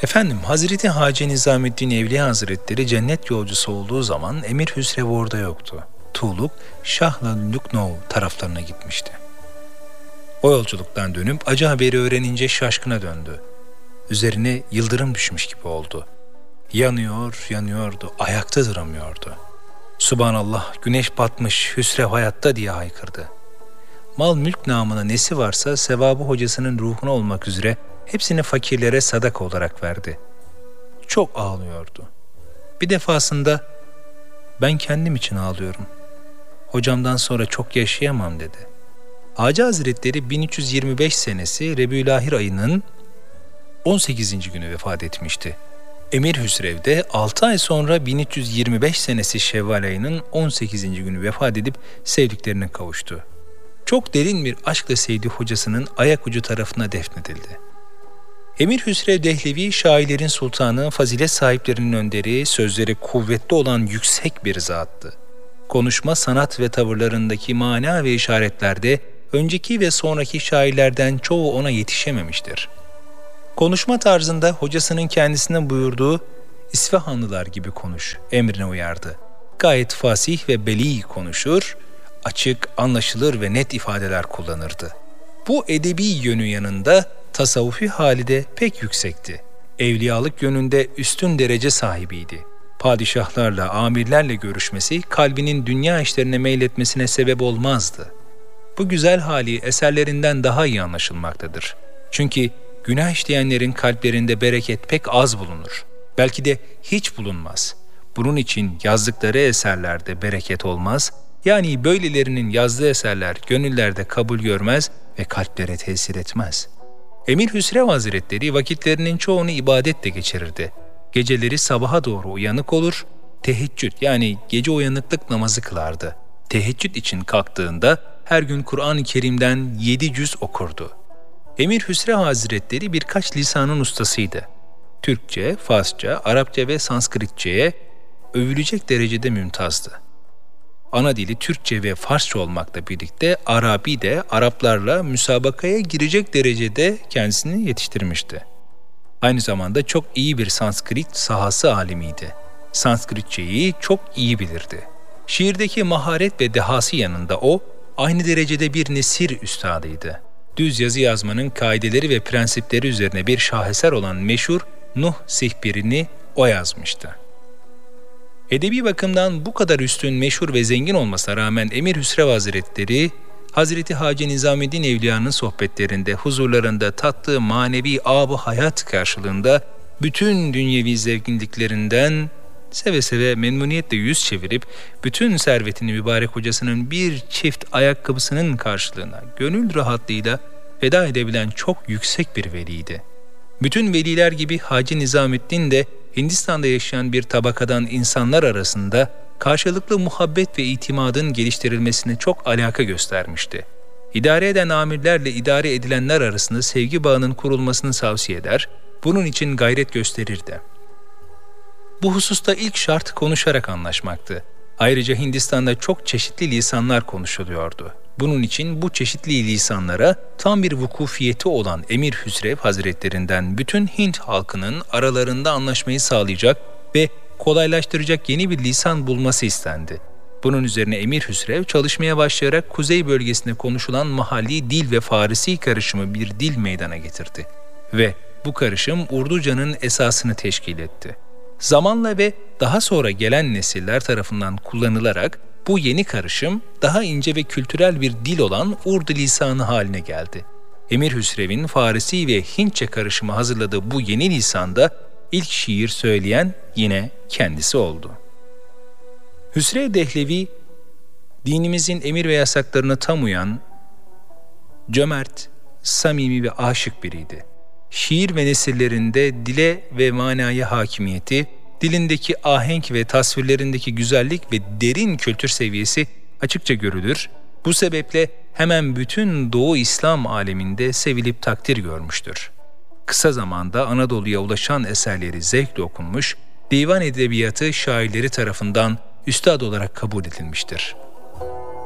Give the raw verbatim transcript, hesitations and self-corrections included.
Efendim, Hazreti Hacı Nizamettin Evliya Hazretleri cennet yolcusu olduğu zaman Emir Hüsrev orada yoktu. Tuğluk, Şahla Lüknov taraflarına gitmişti. O yolculuktan dönüp acı haberi öğrenince şaşkına döndü. Üzerine yıldırım düşmüş gibi oldu. Yanıyor, yanıyordu, ayakta duramıyordu. Subhanallah, güneş batmış, Hüsrev hayatta diye haykırdı. Mal mülk namına nesi varsa sevabı hocasının ruhuna olmak üzere hepsini fakirlere sadaka olarak verdi. Çok ağlıyordu. Bir defasında ben kendim için ağlıyorum. Hocamdan sonra çok yaşayamam dedi. Hacı Hazretleri bin üç yüz yirmi beş senesi Rebî'l-Ahir ayının on sekizinci günü vefat etmişti. Emir Hüsrev de altı ay sonra bin üç yüz yirmi beş senesi Şevval ayının on sekizinci günü vefat edip sevdiklerine kavuştu. Çok derin bir aşkla sevdiği hocasının ayak ucu tarafına defnedildi. Emir Hüsrev Dehlevi, şairlerin sultanı, fazilet sahiplerinin önderi, sözleri kuvvetli olan yüksek bir zattı. Konuşma, sanat ve tavırlarındaki mana ve işaretlerde önceki ve sonraki şairlerden çoğu ona yetişememiştir. Konuşma tarzında hocasının kendisine buyurduğu İsfahanlılar gibi konuş emrine uyardı. Gayet fasih ve beli konuşur, açık, anlaşılır ve net ifadeler kullanırdı. Bu edebi yönü yanında tasavvufi hali de pek yüksekti. Evliyalık yönünde üstün derece sahibiydi. Padişahlarla, amirlerle görüşmesi kalbinin dünya işlerine meyletmesine sebep olmazdı. Bu güzel hali eserlerinden daha iyi anlaşılmaktadır. Çünkü günah işleyenlerin kalplerinde bereket pek az bulunur. Belki de hiç bulunmaz. Bunun için yazdıkları eserlerde bereket olmaz, yani böylelerinin yazdığı eserler gönüllerde kabul görmez ve kalplere tesir etmez. Emir Hüsrev Hazretleri vakitlerinin çoğunu ibadetle geçirirdi. Geceleri sabaha doğru uyanık olur, teheccüd yani gece uyanıklık namazı kılardı. Teheccüd için kalktığında her gün Kur'an-ı Kerim'den yedi cüz okurdu. Emir Hüsrev Hazretleri birkaç lisanın ustasıydı. Türkçe, Farsça, Arapça ve Sanskritçe'ye övülecek derecede mümtazdı. Ana dili Türkçe ve Farsça olmakla birlikte Arabi de Araplarla müsabakaya girecek derecede kendisini yetiştirmişti. Aynı zamanda çok iyi bir Sanskrit sahası alimiydi. Sanskritçeyi çok iyi bilirdi. Şiirdeki maharet ve dehası yanında o, aynı derecede bir nesir üstadıydı. Düz yazı yazmanın kaideleri ve prensipleri üzerine bir şaheser olan meşhur Nuh Sihbirini o yazmıştı. Edebi bakımdan bu kadar üstün, meşhur ve zengin olmasına rağmen Emir Hüsrev Hazretleri, Hazreti Hacı Nizamettin Evliya'nın sohbetlerinde, huzurlarında tattığı manevi ab-ı hayat karşılığında bütün dünyevi zenginliklerinden seve seve memnuniyetle yüz çevirip bütün servetini mübarek hocasının bir çift ayakkabısının karşılığına gönül rahatlığıyla feda edebilen çok yüksek bir veliydi. Bütün veliler gibi Hacı Nizamettin de Hindistan'da yaşayan bir tabakadan insanlar arasında karşılıklı muhabbet ve itimadın geliştirilmesine çok alaka göstermişti. İdare eden amirlerle idare edilenler arasında sevgi bağının kurulmasını tavsiye eder, bunun için gayret gösterirdi. Bu hususta ilk şart konuşarak anlaşmaktı. Ayrıca Hindistan'da çok çeşitli lisanlar konuşuluyordu. Bunun için bu çeşitli lisanlara tam bir vukufiyeti olan Emir Hüsrev Hazretlerinden bütün Hint halkının aralarında anlaşmayı sağlayacak ve kolaylaştıracak yeni bir lisan bulması istendi. Bunun üzerine Emir Hüsrev çalışmaya başlayarak kuzey bölgesinde konuşulan mahalli dil ve Farisi karışımı bir dil meydana getirdi. Ve bu karışım Urduca'nın esasını teşkil etti. Zamanla ve daha sonra gelen nesiller tarafından kullanılarak bu yeni karışım daha ince ve kültürel bir dil olan Urdu lisanı haline geldi. Emir Hüsrev'in Farisi ve Hintçe karışımı hazırladığı bu yeni lisanda ilk şiir söyleyen yine kendisi oldu. Hüsrev Dehlevi, dinimizin emir ve yasaklarına tam uyan, cömert, samimi ve aşık biriydi. Şiir ve nesillerinde dile ve manaya hakimiyeti, dilindeki ahenk ve tasvirlerindeki güzellik ve derin kültür seviyesi açıkça görülür. Bu sebeple hemen bütün Doğu İslam aleminde sevilip takdir görmüştür. Kısa zamanda Anadolu'ya ulaşan eserleri zevkle okunmuş, divan edebiyatı şairleri tarafından üstad olarak kabul edilmiştir.